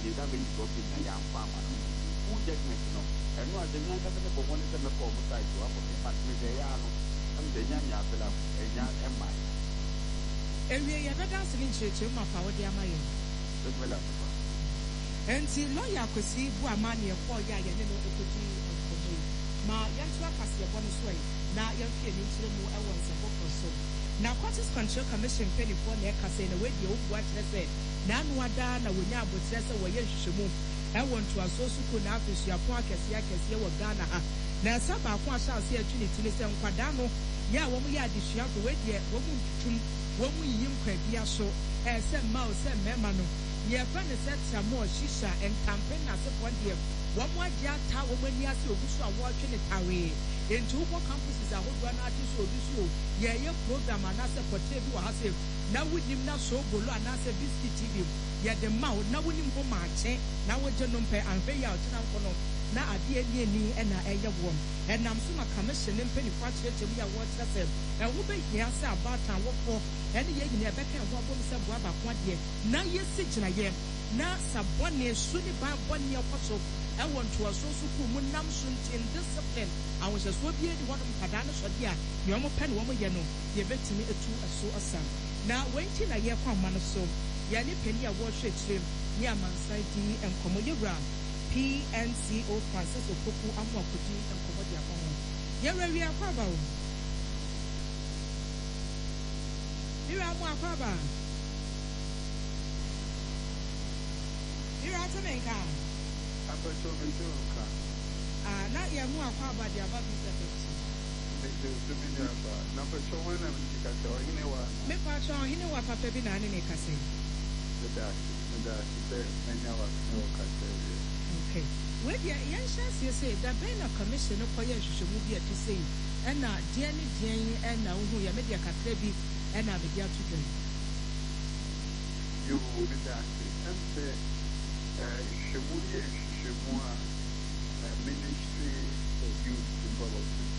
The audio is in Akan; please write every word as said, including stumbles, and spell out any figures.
the government is working na ya farmer who judgment no and no as the young person for one is a for side to up but me dey ya no am the young ya bela e nya e mai ewie ya beda se ni cheche ma fa wo de amaye so bela enti lawyer kwesi bu amane e ko ya ya ne no ekoti nkomo ma ya twa kase e bono so yi na ya fie ni ntire mu e won se kokko so na Quarters Control Commission penny for na kase na we de ofu a kire se na anu ada na wonya abotire se wo ye hwehwemu e won to aso suku na afisua po akese akese wo Ghana ha na saba ko asha se atwini tini se nkwada no ya wo mu ya adesua ko we de wo mu tutum wo mu yim kwa bia so e se ma o se mema no ye fa ne se tamo shisha en campaign na se po de wo mu agya ta wo mani ase ogusu a wo atwini tawe enti wo campuses ahodo na ati so obi so ye ye program anase portrait bi wa ha se na wunim na so bolo anase biscuit T V ye de ma na wunim ho ma che na wo je no mpe anhwe ya otena nkono na ade ani ani e na eye wo enam so ma commission mpe ni fa chete mu ya wo tsese e wo be hia se abatan wo fo ene ye nyina e beka ho abom se boa ba ko ade na ye si gina ye na sabone su ni ba bone akoso e won to aso su ku mu nam so ntin discipline awon se so bi edi wodom kada na so dia ye mo pe ne wo mo ye no ye betimi etu aso asam na wenti na ye kwa ma no so ye ne pani a wo hwe kirem ni amansai di enkomo yewra P N C O Francis Opoku amu akodi enkomo dia ko ho ye rawi akwa ba wo ira amu akwa ba ira tamenka ah na ya mu akwa ba dia ba bi se number two one and you can tell him what me pa cho hine wa papa bi na ne ne kase the dash the the many of no kase okay we dia yan chance say da ben na commission ko ye hwehwemu bi ati sei e na dia ne dia yi e na wo ya media kakra bi e na be dia to dwen you be that and say eh shemu ye shemu a ministry of youth development